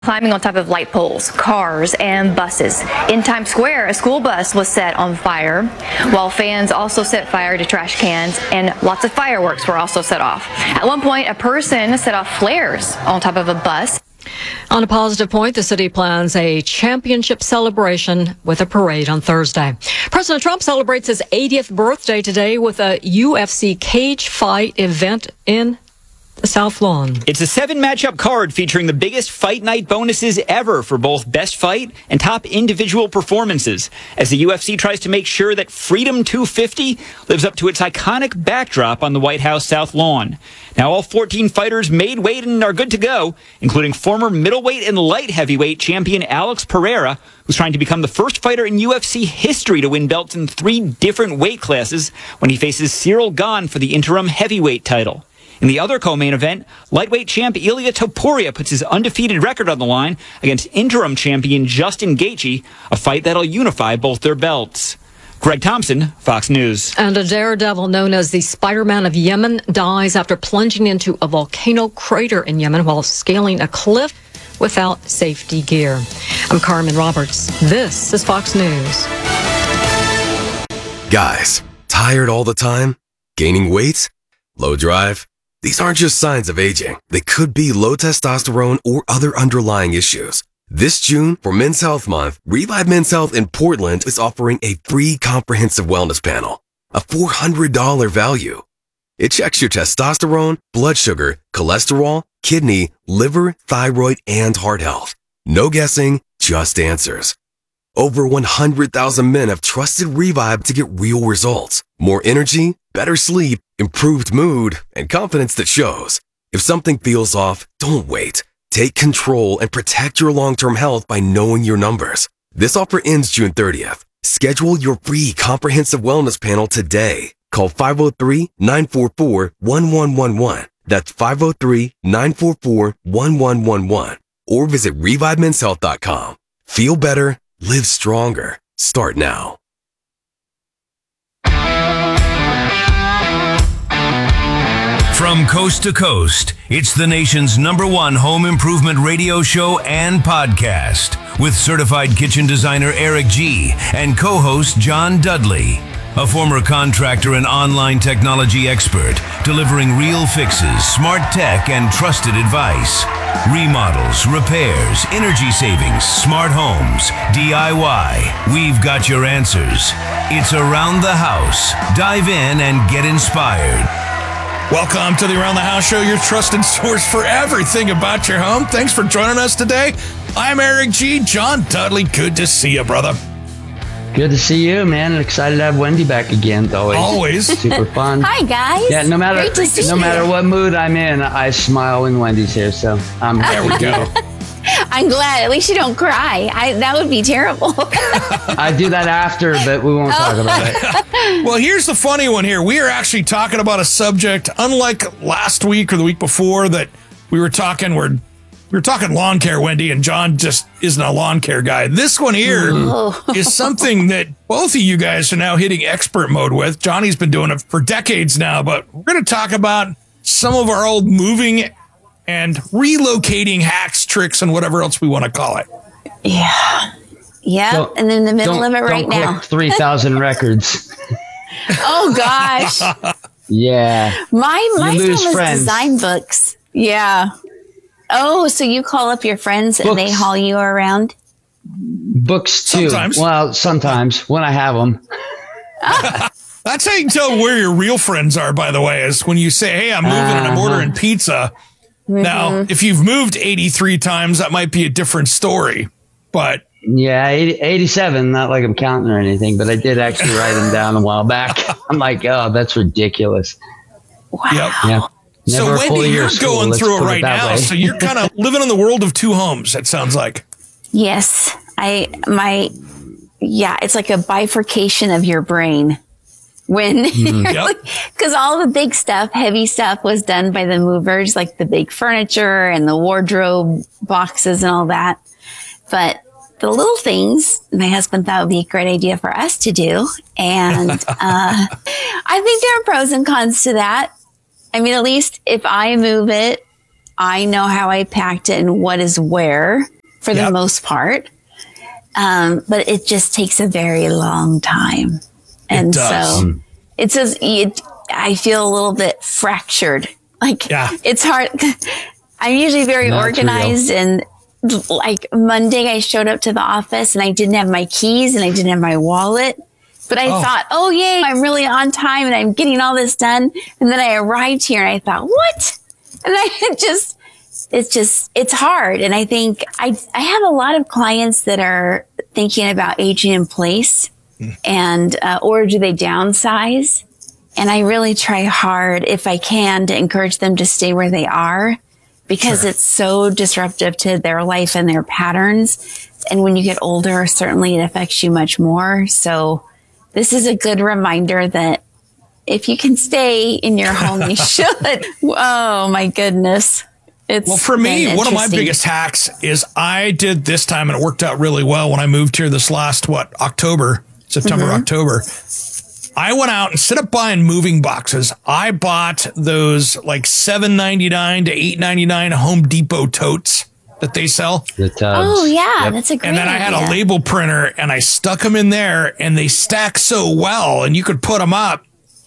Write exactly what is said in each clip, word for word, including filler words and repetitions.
climbing on top of light poles, cars, and buses. In Times Square, a school bus was set on fire, while fans also set fire to trash cans, and lots of fireworks were also set off. At one point, a person set off flares on top of a bus. On a positive point, the city plans a championship celebration with a parade on Thursday. President Trump celebrates his eightieth birthday today with a U F C cage fight event in the South Lawn. It's a seven matchup card featuring the biggest fight night bonuses ever for both best fight and top individual performances, as the U F C tries to make sure that Freedom two fifty lives up to its iconic backdrop on the White House South Lawn. Now, all fourteen fighters made weight and are good to go, including former middleweight and light heavyweight champion Alex Pereira, who's trying to become the first fighter in U F C history to win belts in three different weight classes when he faces Cyril Gane for the interim heavyweight title. In the other co-main event, lightweight champ Ilia Topuria puts his undefeated record on the line against interim champion Justin Gaethje, a fight that'll unify both their belts. Greg Thompson, Fox News. And a daredevil known as the Spider-Man of Yemen dies after plunging into a volcano crater in Yemen while scaling a cliff without safety gear. I'm Carmen Roberts. This is Fox News. Guys, tired all the time? Gaining weight? Low drive? These aren't just signs of aging. They could be low testosterone or other underlying issues. This June, for Men's Health Month, Revive Men's Health in Portland is offering a free comprehensive wellness panel, a four hundred dollars value. It checks your testosterone, blood sugar, cholesterol, kidney, liver, thyroid, and heart health. No guessing, just answers. Over one hundred thousand men have trusted Revive to get real results. More energy, better sleep, improved mood, and confidence that shows. If something feels off, don't wait. Take control and protect your long-term health by knowing your numbers. This offer ends June thirtieth. Schedule your free comprehensive wellness panel today. Call five oh three, nine four four, one one one one. That's five oh three, nine four four, one one one one. Or visit revive mens health dot com. Feel better, live stronger. Start now. From coast to coast, it's the nation's number one home improvement radio show and podcast with certified kitchen designer Eric G. and co-host John Dudley, a former contractor and online technology expert, delivering real fixes, smart tech, and trusted advice. Remodels, repairs, energy savings, smart homes, D I Y. We've got your answers. It's Around the House. Dive in and get inspired. Welcome to the Around the House Show, your trusted source for everything about your home. Thanks for joining us today. I'm Eric G. John Dudley, good to see you, brother. Good to see you, man. Excited to have Wendy back again. It's always, always super fun. Hi, guys. Yeah, no matter Great to see no you. matter what mood I'm in, I smile when Wendy's here. So I'm there. We go. I'm glad. At least you don't cry. I that would be terrible. I do that after, but we won't talk about it. Well, here's the funny one here. We are actually talking about a subject, unlike last week or the week before, that we were talking where we were talking lawn care, Wendy, and John just isn't a lawn care guy. This one here Oh. is something that both of you guys are now hitting expert mode with. Johnny's been doing it for decades now, but we're going to talk about some of our old moving and relocating hacks, tricks, and whatever else we want to call it. Yeah. Yeah. Don't- And in the middle Don't, of it right don't now. click three thousand records. Oh, gosh. Yeah. My, my You phone lose was friends. design books. Yeah. Oh, so you call up your friends and they Books. haul you around? Books too. Sometimes. Well, sometimes when I have them. That's how you can tell where your real friends are, by the way, is when you say, hey, I'm moving and I'm Uh-huh. ordering pizza. Now, if you've moved eighty-three times, that might be a different story. But Yeah, eighty, eighty-seven, not like I'm counting or anything, but I did actually write them down a while back. I'm like, oh, that's ridiculous. Wow. yep. Yeah. So, Never a full Wendy, year you're of school, going let's through it put right that now. way. So you're kind of living in the world of two homes, it sounds like. Yes. I, my, yeah, it's like a bifurcation of your brain. When, Yep. because all the big stuff, heavy stuff was done by the movers, like the big furniture and the wardrobe boxes and all that. But the little things, my husband thought would be a great idea for us to do. And, uh, I think there are pros and cons to that. I mean, at least if I move it, I know how I packed it and what is where for Yep. the most part. Um, but it just takes a very long time. And does. so it's just, it, I feel a little bit fractured. Like Yeah. it's hard. I'm usually very That's organized and like Monday I showed up to the office and I didn't have my keys and I didn't have my wallet. But I Oh. thought, oh yay, I'm really on time and I'm getting all this done. And then I arrived here and I thought, what? And I it just, it's just, it's hard. And I think I, I have a lot of clients that are thinking about aging in place and, uh, or do they downsize? And I really try hard if I can to encourage them to stay where they are because Sure. it's so disruptive to their life and their patterns. And when you get older, certainly it affects you much more. So this is a good reminder that if you can stay in your home, you should. Oh my goodness. It's Well, for me, been one of my interesting. biggest hacks is I did this time and it worked out really well when I moved here this last, what, October, September, Mm-hmm. October. I went out, instead of buying moving boxes, I bought those like seven ninety-nine to eight ninety-nine Home Depot totes that they sell. The tubs. Oh yeah, Yep. that's a great And then I had idea. a label printer and I stuck them in there and they stack so well and you could put them up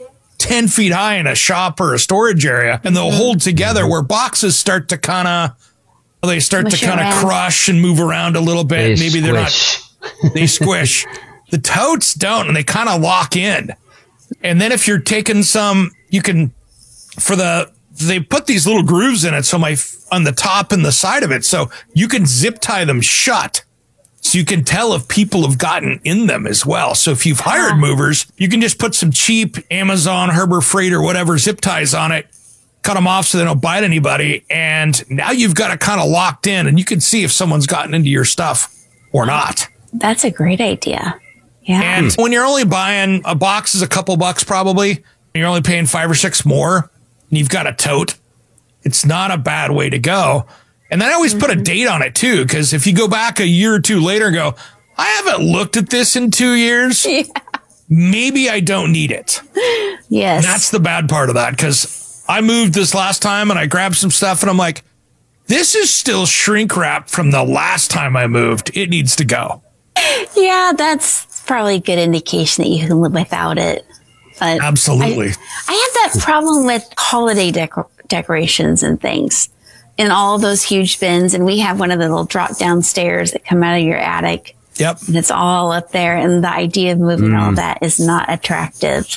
ten feet high in a shop or a storage area and they'll hold together where boxes start to kind of, they start Mush to kind of around. crush and move around a little bit. They Maybe they're not, squish. they squish. The totes don't and they kind of lock in. And then if you're taking some, you can, for the, they put these little grooves in it. So my, on the top and the side of it. So you can zip tie them shut. So you can tell if people have gotten in them as well. So if you've hired movers, you can just put some cheap Amazon, Harbor Freight or whatever zip ties on it, cut them off so they don't bite anybody. And now you've got it kind of locked in and you can see if someone's gotten into your stuff or not. That's a great idea. Yeah. And when you're only buying a box is a couple bucks, probably, and you're only paying five or six more and you've got a tote, it's not a bad way to go. And then I always put a date on it too, because if you go back a year or two later and go, I haven't looked at this in two years, Yeah. maybe I don't need it. Yes. And that's the bad part of that, because I moved this last time and I grabbed some stuff and I'm like, this is still shrink wrap from the last time I moved. It needs to go. Yeah, that's probably a good indication that you can live without it. But Absolutely. I, I have that problem with holiday decor- decorations and things in all those huge bins. And we have one of the little drop down stairs that come out of your attic. Yep. And it's all up there. And the idea of moving all that is not attractive.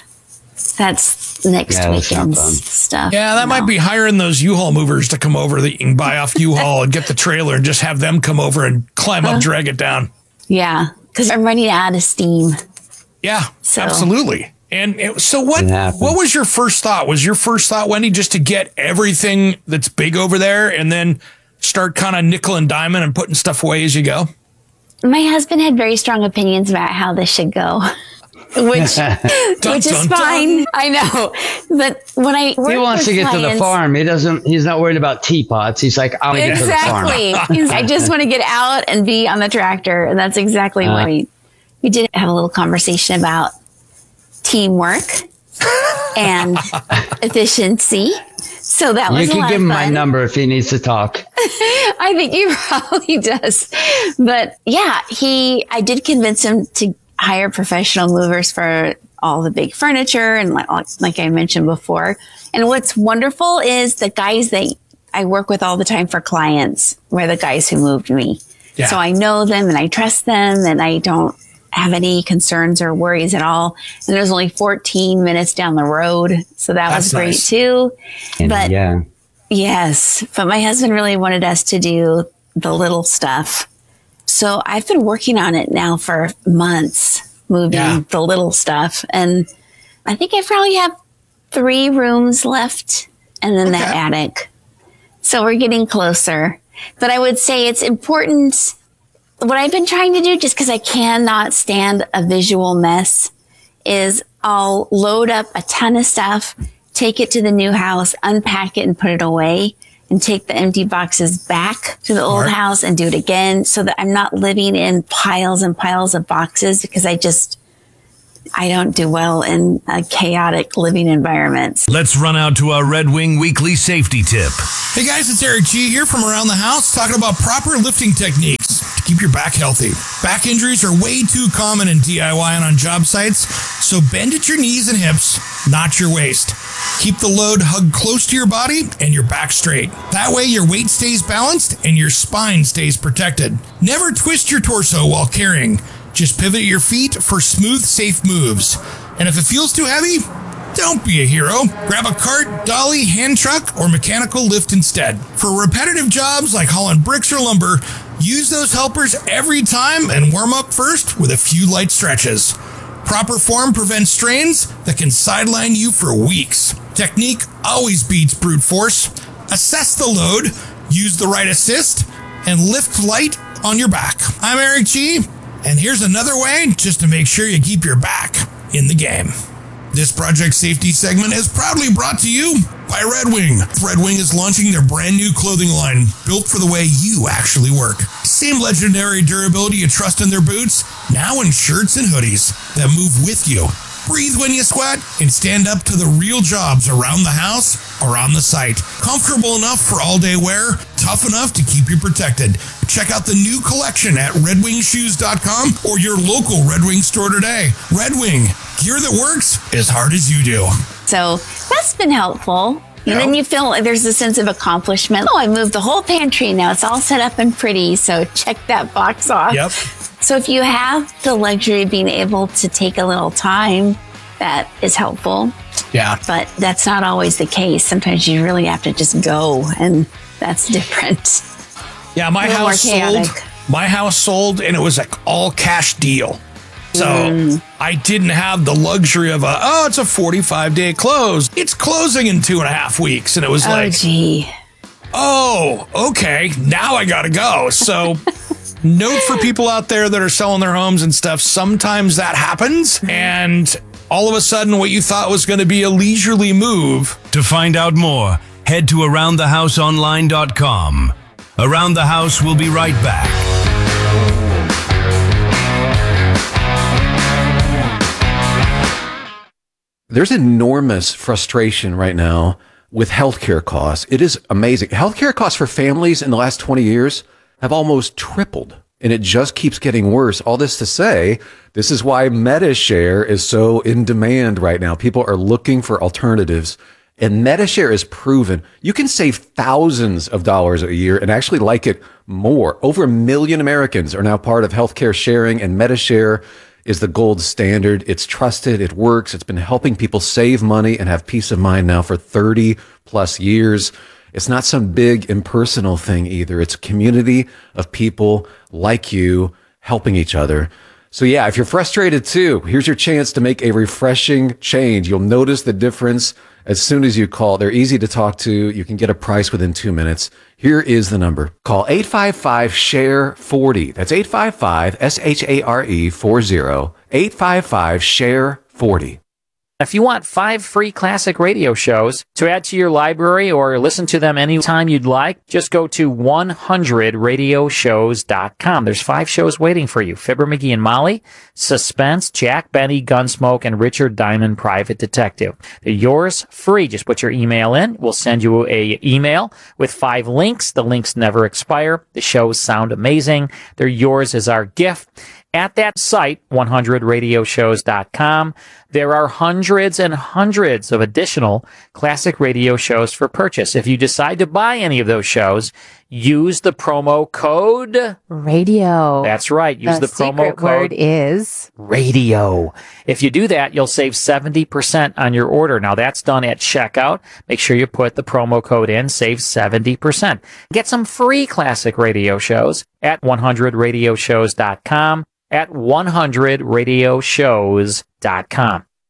That's next Yeah, that's not weekend's fun. stuff. Yeah, that might No. be hiring those U-Haul movers to come over that you can buy off U-Haul and get the trailer and just have them come over and climb up, drag it down. Yeah. Because I'm running out of steam. Yeah, So- absolutely. And it, so what, It happens. what was your first thought? Was your first thought, Wendy, just to get everything that's big over there and then start kind of nickel and diamond and putting stuff away as you go? My husband had very strong opinions about how this should go, which Dun, which is dun, fine. I know, but when I work He wants with to get to the clients- farm. He doesn't. He's not worried about teapots. He's like, I want to get to the farm. exactly. He's- I just want to get out and be on the tractor, and that's exactly Uh. what we we did have a little conversation about teamwork and efficiency. So that was You a can lot give of him my fun. number if he needs to talk. I think he probably does. But yeah, he, I did convince him to hire professional movers for all the big furniture and like, like I mentioned before. And what's wonderful is the guys that I work with all the time for clients were the guys who moved me. Yeah. So I know them and I trust them and I don't have any concerns or worries at all. And there's only fourteen minutes down the road. So that That's was great nice. too. And But yeah, yes, but my husband really wanted us to do the little stuff. So I've been working on it now for months, moving Yeah. the little stuff. And I think I probably have three rooms left and then the Okay. attic. So we're getting closer. But I would say it's important. What I've been trying to do, just because I cannot stand a visual mess, is I'll load up a ton of stuff, take it to the new house, unpack it and put it away, and take the empty boxes back to the old Smart. house and do it again so that I'm not living in piles and piles of boxes because I just, I don't do well in a chaotic living environments. Let's run out to our Red Wing Weekly Safety Tip. Hey guys, it's Eric G here from Around the House, talking about proper lifting techniques to keep your back healthy. Back injuries are way too common in D I Y and on job sites, so bend at your knees and hips, not your waist. Keep the load hugged close to your body and your back straight. That way your weight stays balanced and your spine stays protected. Never twist your torso while carrying. Just pivot your feet for smooth, safe moves. And if it feels too heavy, don't be a hero. Grab a cart, dolly, hand truck, or mechanical lift instead. For repetitive jobs like hauling bricks or lumber, use those helpers every time and warm up first with a few light stretches. Proper form prevents strains that can sideline you for weeks. Technique always beats brute force. Assess the load, use the right assist, and lift light on your back. I'm Eric G, and here's another way just to make sure you keep your back in the game. This Project Safety segment is proudly brought to you by Red Wing. Red Wing is launching their brand new clothing line, built for the way you actually work. Same legendary durability you trust in their boots, now in shirts and hoodies that move with you. Breathe when you sweat and stand up to the real jobs around the house or on the site. Comfortable enough for all-day wear, tough enough to keep you protected. Check out the new collection at red wing shoes dot com or your local Red Wing store today. Red Wing, gear that works as hard as you do. So that's been helpful. And Yeah. then you feel like there's a sense of accomplishment. Oh, I moved the whole pantry. Now it's all set up and pretty. So check that box off. Yep. So if you have the luxury of being able to take a little time, that is helpful. Yeah. But that's not always the case. Sometimes you really have to just go, and that's different. Yeah, my A little more house sold. chaotic. My house sold, and it was like all cash deal. So Mm. I didn't have the luxury of a, oh, it's a forty-five day close. It's closing in two and a half weeks. And it was Oh, like, gee. oh, okay, now I gotta go. So note for people out there that are selling their homes and stuff, sometimes that happens. And all of a sudden what you thought was going to be a leisurely move. To find out more, head to around the house online dot com. Around the House will be right back. There's enormous frustration right now with healthcare costs. It is amazing. Healthcare costs for families in the last twenty years have almost tripled, and it just keeps getting worse. All this to say, this is why MediShare is so in demand right now. People are looking for alternatives, and MediShare is proven. You can save thousands of dollars a year and actually like it more. Over a million Americans are now part of healthcare sharing, and MediShare is the gold standard. It's trusted. It works. It's been helping people save money and have peace of mind now for thirty plus years. It's not some big impersonal thing either. It's a community of people like you helping each other. So yeah, if you're frustrated too, here's your chance to make a refreshing change. You'll notice the difference as soon as you call. They're easy to talk to. You can get a price within two minutes. Here is the number. Call eight five five, S H A R E, forty. That's eight five five, S H A R E, forty. eight five five, S H A R E, forty. If you want five free classic radio shows to add to your library or listen to them anytime you'd like, just go to one hundred radio shows dot com. There's five shows waiting for you. Fibber McGee and Molly, Suspense, Jack Benny, Gunsmoke, and Richard Diamond, Private Detective. They're yours free. Just put your email in. We'll send you a email with five links. The links never expire. The shows sound amazing. They're yours as our gift. At that site, one hundred radio shows dot com, there are hundreds and hundreds of additional classic radio shows for purchase. If you decide to buy any of those shows, use the promo code Radio. That's right. Use the, the promo secret code word is radio. If you do that, you'll save seventy percent on your order. Now that's done at checkout. Make sure you put the promo code in, save seventy percent. Get some free classic radio shows at one hundred radio shows dot com. At one hundred radio shows dot com.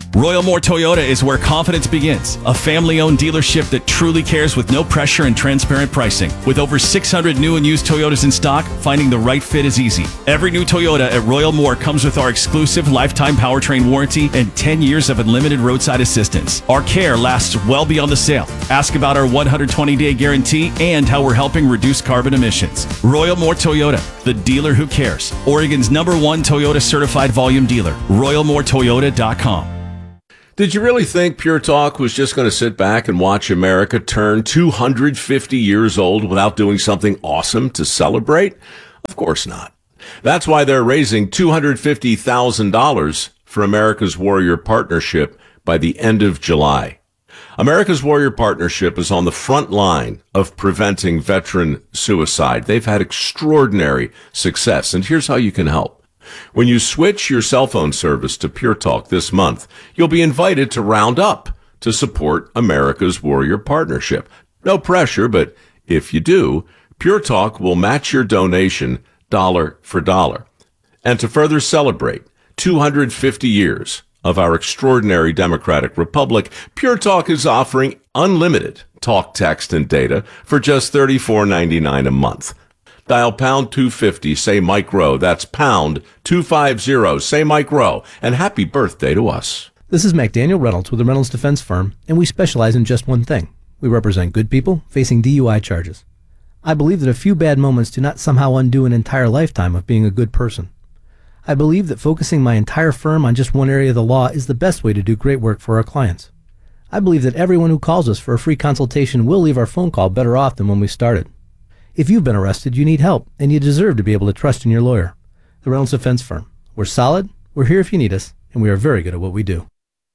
Royal Moore Toyota is where confidence begins. A family-owned dealership that truly cares with no pressure and transparent pricing. With over six hundred new and used Toyotas in stock, finding the right fit is easy. Every new Toyota at Royal Moore comes with our exclusive lifetime powertrain warranty and ten years of unlimited roadside assistance. Our care lasts well beyond the sale. Ask about our one hundred twenty day guarantee and how we're helping reduce carbon emissions. Royal Moore Toyota, the dealer who cares. Oregon's number one Toyota certified volume dealer. royal moore toyota dot com. Did you really think Pure Talk was just going to sit back and watch America turn two hundred fifty years old without doing something awesome to celebrate? Of course not. That's why they're raising two hundred fifty thousand dollars for America's Warrior Partnership by the end of July. America's Warrior Partnership is on the front line of preventing veteran suicide. They've had extraordinary success, and here's how you can help. When you switch your cell phone service to Pure Talk this month, you'll be invited to round up to support America's Warrior Partnership. No pressure, but if you do, Pure Talk will match your donation dollar for dollar. And to further celebrate two hundred fifty years of our extraordinary democratic republic, Pure Talk is offering unlimited talk, text, and data for just thirty-four ninety-nine a month. Dial pound two fifty, say Mike Rowe. That's pound two fifty, say Mike Rowe. And happy birthday to us. This is McDaniel Reynolds with the Reynolds Defense Firm, and we specialize in just one thing. We represent good people facing D U I charges. I believe that a few bad moments do not somehow undo an entire lifetime of being a good person. I believe that focusing my entire firm on just one area of the law is the best way to do great work for our clients. I believe that everyone who calls us for a free consultation will leave our phone call better off than when we started. If you've been arrested, you need help, and you deserve to be able to trust in your lawyer. The Reynolds Defense Firm. We're solid, we're here if you need us, and we are very good at what we do.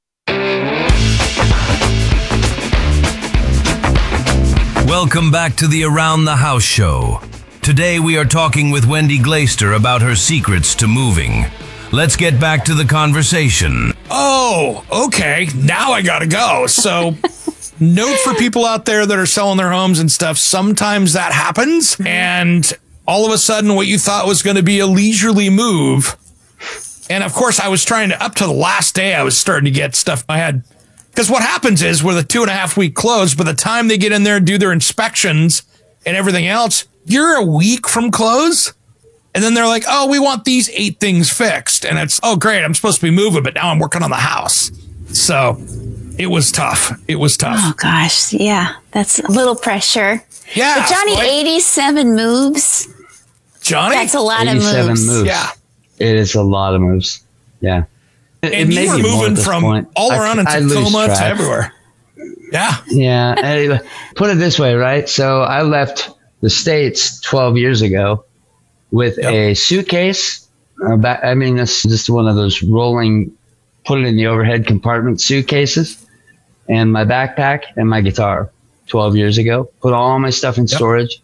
Welcome back to the Around the House show. Today we are talking with Wendy Glaister about her secrets to moving. Let's get back to the conversation. Oh, okay. Now I gotta go. So... Note for people out there that are selling their homes and stuff, sometimes that happens, and all of a sudden what you thought was going to be a leisurely move, and of course I was trying to, up to the last day, I was starting to get stuff I had, because what happens is with a two and a half week close, by the time they get in there and do their inspections and everything else, you're a week from close, and then they're like, oh, we want these eight things fixed, and it's, oh great, I'm supposed to be moving, but now I'm working on the house. So... It was tough. It was tough. Oh, gosh. Yeah. That's a little pressure. Yeah. But Johnny, like, eighty-seven moves. Johnny? That's a lot of eighty-seven moves. moves. Yeah. It is a lot of moves. Yeah. It, and it you were moving from point. all around I, in I Tacoma to everywhere. Yeah. Yeah. And put it this way, right? So I left the States twelve years ago with yep. a suitcase. Uh, back, I mean, it's just one of those rolling, put it in the overhead compartment suitcases. And my backpack and my guitar twelve years ago, put all my stuff in yep. storage.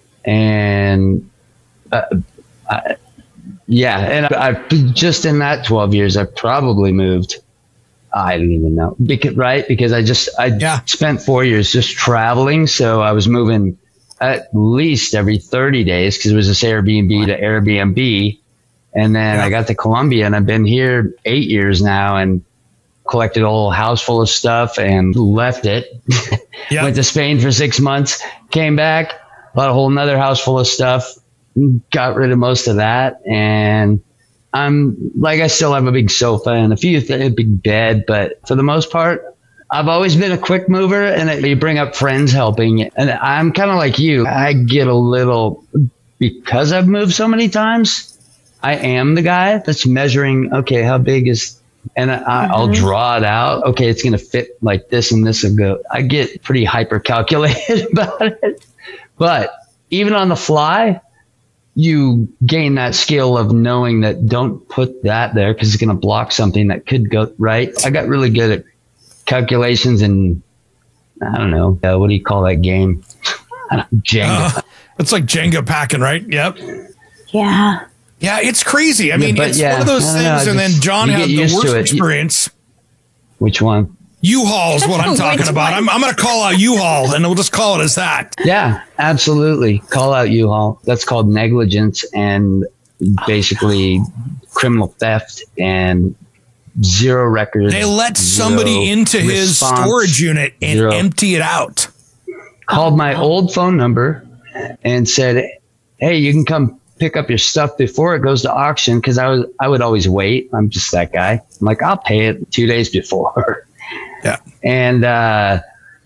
And uh, I, yeah, and I, I just in that twelve years, I probably moved. I don't even know. Because, right. Because I just, I yeah. spent four years just traveling. So I was moving at least every thirty days because it was this Airbnb to Airbnb. And then yeah. I got to Columbia and I've been here eight years now and collected a whole house full of stuff and left it. Yep. Went to Spain for six months, came back, bought a whole nother house full of stuff, got rid of most of that. And I'm like, I still have a big sofa and a few th- a big bed, but for the most part, I've always been a quick mover, and it, you bring up friends helping. And I'm kind of like you. I get a little, because I've moved so many times, I am the guy that's measuring, okay, how big is, and I, mm-hmm. I'll draw it out. Okay, it's going to fit like this and this will go. I get pretty hyper calculated about it. But even on the fly, you gain that skill of knowing that don't put that there because it's going to block something that could go right. I got really good at calculations and I don't know. Uh, what do you call that game? Jenga. Uh, it's like Jenga packing, right? Yep. Yeah. Yeah, it's crazy. I mean, yeah, it's yeah, one of those things, know, and just, then John had the worst experience. Which one? U-Haul is what I'm talking about. I'm, I'm going to call out U-Haul, and we'll just call it as that. Yeah, absolutely. Call out U-Haul. That's called negligence and basically criminal theft and zero records. They let somebody zero into his response, storage unit and zero. empty it out. Called my old phone number and said, "Hey, you can come pick up your stuff before it goes to auction." Because I was I would always wait. I'm just that guy. I'm like, I'll pay it two days before. Yeah. And uh,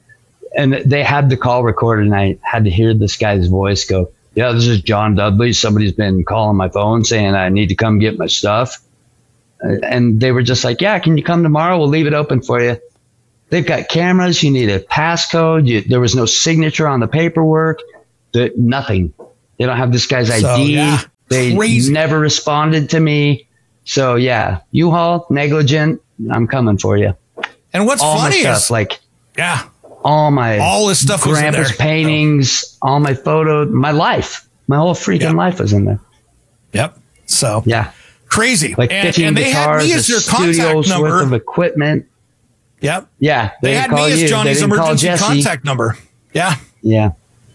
and they had the call recorded, and I had to hear this guy's voice go, "Yeah, this is John Dudley. Somebody's been calling my phone saying I need to come get my stuff." Uh, and they were just like, "Yeah, can you come tomorrow? We'll leave it open for you." They've got cameras. You need a passcode. You, there was no signature on the paperwork. The, nothing. They don't have this guy's I D. So, yeah, they crazy. never responded to me. So yeah, U-Haul, negligent. I'm coming for you. And what's all funny my stuff, is, like yeah, all my all this stuff was in grandpa's there. paintings, all my photos, my life, my whole freaking Yep. life was in there. Yep. So yeah, crazy. like and, fifteen and they had guitars, me a as your studio's contact worth number. of equipment. Yep. Yeah, They, didn't had call me as you. They Johnny's didn't call emergency Jesse. contact number. Yeah. Yeah.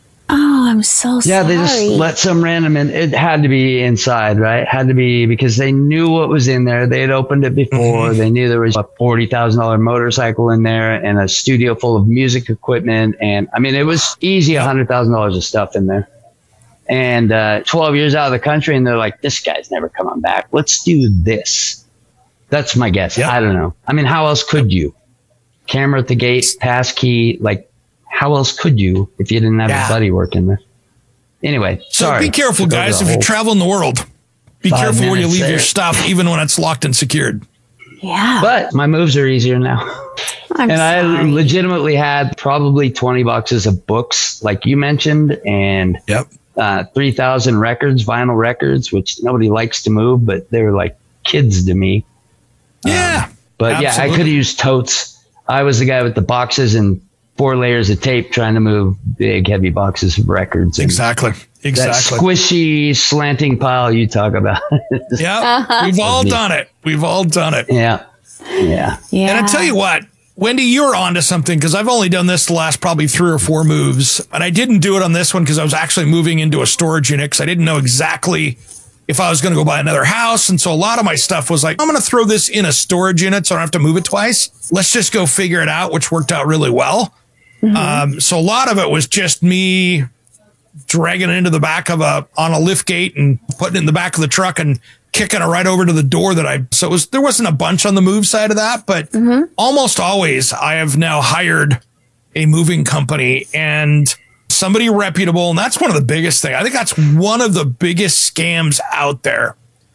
Oh, I'm so Yeah, sorry. they just let some random in. It had to be inside, right? Had to be because they knew what was in there. They had opened it before. Mm-hmm. They knew there was a forty thousand dollars motorcycle in there and a studio full of music equipment. And I mean, it was easy one hundred thousand dollars of stuff in there. And uh, twelve years out of the country, and they're like, this guy's never coming back. Let's do this. That's my guess. Yep. I don't know. I mean, how else could you? Camera at the gate, pass key, like, how else could you if you didn't have Yeah. a buddy working there? Anyway, So sorry. be careful, Took over guys. the If you're whole traveling the world, be five careful where you minutes leave there. your stuff, even when it's locked and secured. Yeah. But my moves are easier now. I'm and I sorry. legitimately had probably twenty boxes of books, like you mentioned, and Yep. uh, three thousand records, vinyl records, which nobody likes to move, but they were like kids to me. Yeah. Um, but yeah, I absolutely. could have used totes. I was the guy with the boxes and four layers of tape trying to move big, heavy boxes of records. And Exactly. that Exactly. squishy, slanting pile you talk about. Yeah. We've all me. done it. We've all done it. yeah. Yeah. Yeah. And I tell you what, Wendy, you're onto something because I've only done this the last probably three or four moves. And I didn't do it on this one because I was actually moving into a storage unit because I didn't know exactly if I was going to go buy another house. And so a lot of my stuff was like, I'm going to throw this in a storage unit so I don't have to move it twice. Let's just go figure it out, which worked out really well. Um, so a lot of it was just me dragging it into the back of a, on a lift gate and putting it in the back of the truck and kicking it right over to the door that I, so it was, there wasn't a bunch on the move side of that, but almost always I have now hired a moving company and somebody reputable. And that's one of the biggest things. I think that's one of the biggest scams out there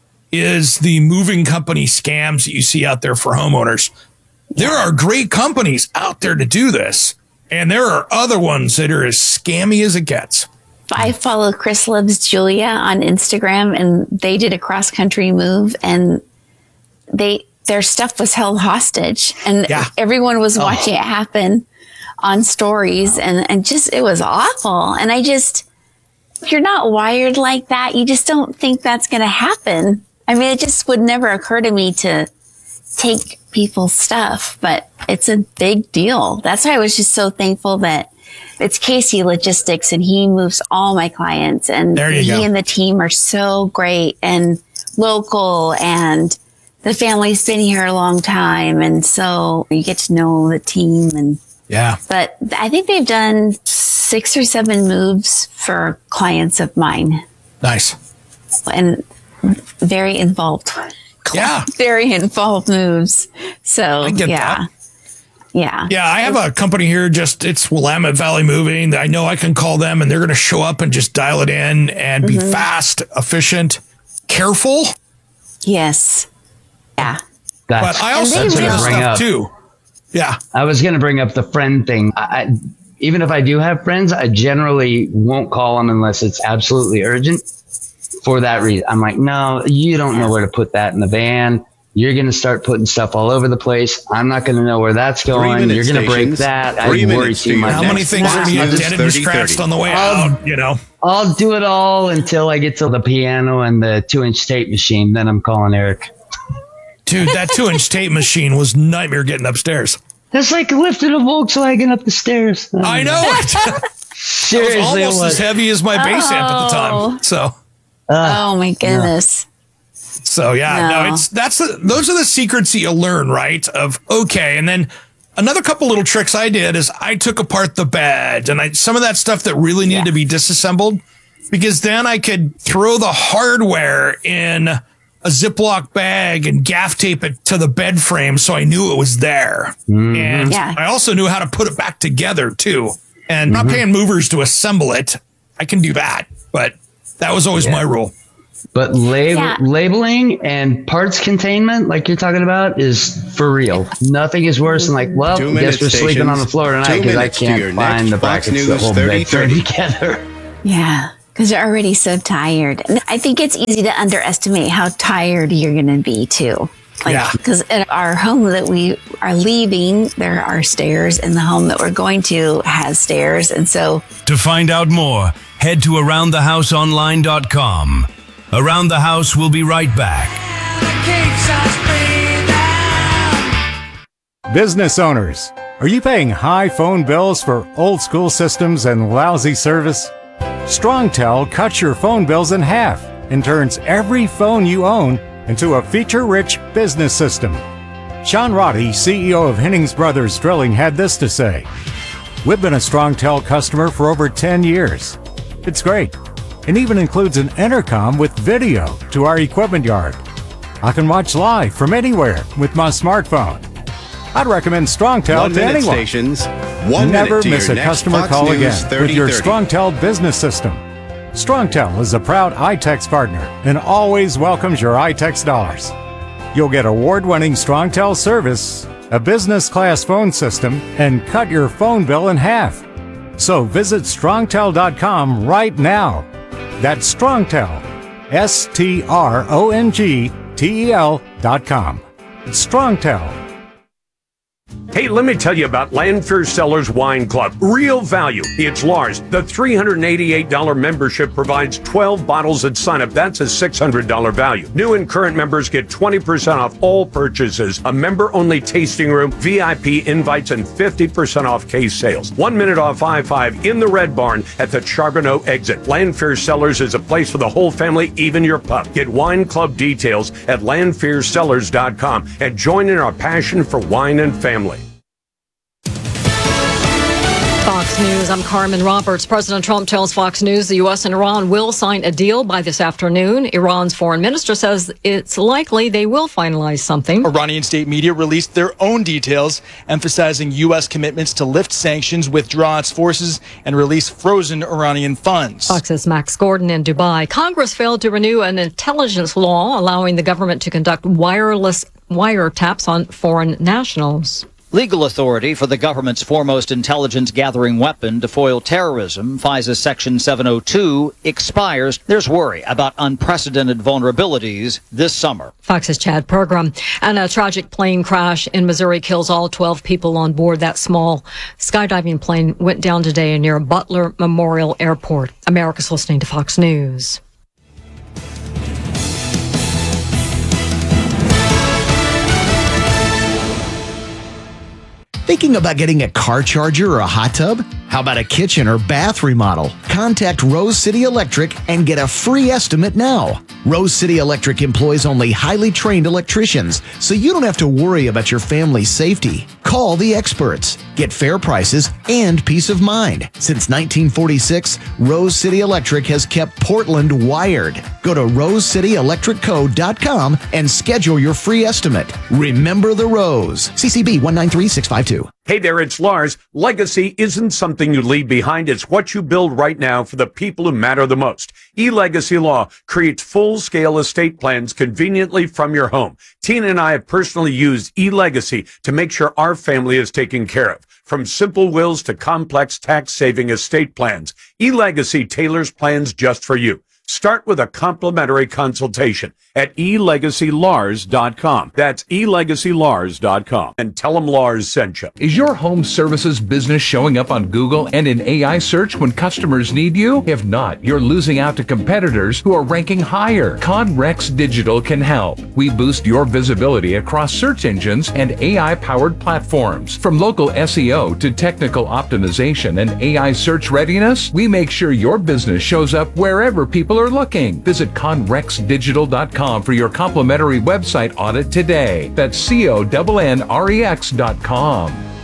is the moving company scams that you see out there for homeowners. There are great companies out there to do this. And there are other ones that are as scammy as it gets. I follow Chris Loves Julia on Instagram, and they did a cross country move, and they their stuff was held hostage, and Yeah. everyone was watching it happen on stories, and and just it was awful. And I just, if you're not wired like that, you just don't think that's going to happen. I mean, it just would never occur to me to take people's stuff, but it's a big deal. That's why I was just so thankful that it's Casey Logistics and he moves all my clients, and There you he go. and the team are so great and local, and the family's been here a long time. And so you get to know the team, and, Yeah. but I think they've done six or seven moves for clients of mine, Nice. and very involved. Yeah. Very involved moves. So I get yeah. that. Yeah. Yeah, I have a company here, just it's Willamette Valley Moving. I know I can call them and they're going to show up and just dial it in and be fast, efficient, careful. Yes. Yeah. That's, But I also And do they this really- bring stuff up. too. Yeah. I was going to bring up the friend thing. I, I, even if I do have friends, I generally won't call them unless it's absolutely urgent. For that reason, I'm like, no, you don't know where to put that in the van. You're going to start putting stuff all over the place. I'm not going to know where that's going. Three-minute You're going to break stations. that. I Three worry minutes to too your much. How many next things are going to get box. dead and thirty, scratched thirty. on the way Um, out, you know? I'll do it all until I get to the piano and the two inch tape machine. Then I'm calling Eric. Dude, that two inch tape machine was nightmare getting upstairs. That's like lifting a Volkswagen up the stairs. I know it. It was Seriously, it almost was. as heavy as my bass amp at the time. So, Oh my goodness. So yeah, no, No. it's that's the, those are the secrets that you learn, right? Of okay, and then another couple little tricks I did is I took apart the bed and I some of that stuff that really needed to be disassembled, because then I could throw the hardware in a Ziploc bag and gaff tape it to the bed frame so I knew it was there. And Yeah. I also knew how to put it back together too. And not paying movers to assemble it, I can do that. But that was always my rule. But lab- Yeah. labeling and parts containment, like you're talking about, is for real. Nothing is worse than like, well, Two I guess minute we're sleeping on the stations, floor tonight two because I minutes to your can't next find the Fox brackets that News hold the thirty bed frame thirty. together. Yeah, because you're already so tired. And I think it's easy to underestimate how tired you're going to be too. Like, Yeah. because at our home that we are leaving, there are stairs, and the home that we're going to has stairs. And so, To find out more, head to around the house online dot com. Around the House will be right back. Business owners, are you paying high phone bills for old school systems and lousy service? StrongTel cuts your phone bills in half and turns every phone you own into a feature-rich business system. Sean Roddy, C E O of Hennings Brothers Drilling, had this to say: "We've been a StrongTel customer for over ten years. It's great, and even includes an intercom with video to our equipment yard. I can watch live from anywhere with my smartphone. I'd recommend StrongTel One to minute anyone. stations, one Never minute to miss your a next customer Fox call News again with your thirty thirty. StrongTel business system. StrongTel is a proud iTex partner and always welcomes your iTex dollars. You'll get award-winning StrongTel service, a business-class phone system, and cut your phone bill in half. So visit strongtel dot com right now. That's StrongTel, S T R O N G T E L dot com. StrongTel. Hey, let me tell you about Landfair Cellars Wine Club. Real value. It's Lars. The three hundred eighty-eight dollars membership provides twelve bottles at sign-up. That's a six hundred dollars value. New and current members get twenty percent off all purchases, a member-only tasting room, V I P invites, and fifty percent off case sales. One minute off I five in the Red Barn at the Charbonneau exit. Landfair Cellars is a place for the whole family, even your pup. Get wine club details at landfair cellars dot com and join in our passion for wine and family. Fox News, I'm Carmen Roberts. President Trump tells Fox News the U S and Iran will sign a deal by this afternoon. Iran's foreign minister says it's likely they will finalize something. Iranian state media released their own details, emphasizing U S commitments to lift sanctions, withdraw its forces, and release frozen Iranian funds. Fox's Max Gordon in Dubai. Congress failed to renew an intelligence law allowing the government to conduct wireless wiretaps on foreign nationals. Legal authority for the government's foremost intelligence gathering weapon to foil terrorism, FISA Section seven oh two, expires. There's worry about unprecedented vulnerabilities this summer. Fox's Chad Pergram. And a tragic plane crash in Missouri kills all twelve people on board. That small skydiving plane went down today near Butler Memorial Airport. America's listening to Fox News. Thinking about getting a car charger or a hot tub? How about a kitchen or bath remodel? Contact Rose City Electric and get a free estimate now. Rose City Electric employs only highly trained electricians, so you don't have to worry about your family's safety. Call the experts. Get fair prices and peace of mind. Since nineteen forty-six, Rose City Electric has kept Portland wired. Go to rose city electric co dot com and schedule your free estimate. Remember the Rose. C C B one nine three six five two. Hey there, it's Lars. Legacy isn't something you leave behind. It's what you build right now for the people who matter the most. eLegacy Law creates full-scale estate plans conveniently from your home. Tina and I have personally used eLegacy to make sure our family is taken care of. From simple wills to complex tax-saving estate plans, eLegacy tailors plans just for you. Start with a complimentary consultation at e legacy lars dot com. That's e legacy lars dot com. And tell them Lars sent you. Is your home services business showing up on Google and in A I search when customers need you? If not, you're losing out to competitors who are ranking higher. Conrex Digital can help. We boost your visibility across search engines and A I-powered platforms. From local S E O to technical optimization and A I search readiness, we make sure your business shows up wherever people people are looking. Visit conrex digital dot com for your complimentary website audit today. That's C O N N R E X dot com.